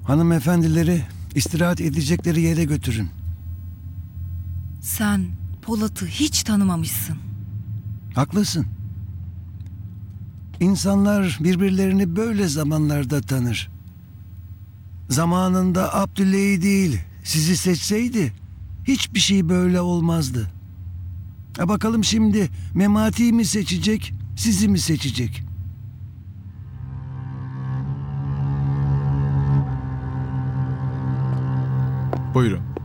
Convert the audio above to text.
Hanımefendileri istirahat edecekleri yere götürün. Sen Polat'ı hiç tanımamışsın. Haklısın. İnsanlar birbirlerini böyle zamanlarda tanır. Zamanında Abdüley'i değil, sizi seçseydi hiçbir şey böyle olmazdı. Bakalım şimdi Memati'yi mi seçecek, sizi mi seçecek? Buyurun.